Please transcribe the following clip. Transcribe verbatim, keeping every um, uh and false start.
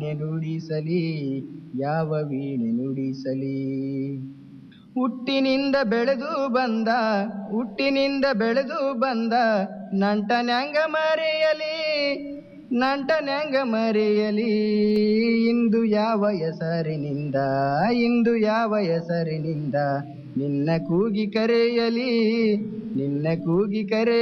ನುಡಿಸಲಿ ಯಾವ ವೀಣೆ ನುಡಿಸಲಿ. ಹುಟ್ಟಿನಿಂದ ಬೆಳೆದು ಬಂದ ಹುಟ್ಟಿನಿಂದ ಬೆಳೆದು ಬಂದ ನಂಟನ್ಯಾಂಗ ಮರೆಯಲಿ ನಂಟನ್ಯಾಂಗ ಮರೆಯಲಿ. ಇಂದು ಯಾವ ಹೆಸರಿನಿಂದ ಇಂದು ಯಾವ ಹೆಸರಿನಿಂದ ನಿನ್ನ ಕೂಗಿ ಕರೆಯಲಿ ನಿನ್ನ ಕೂಗಿ ಕರೆ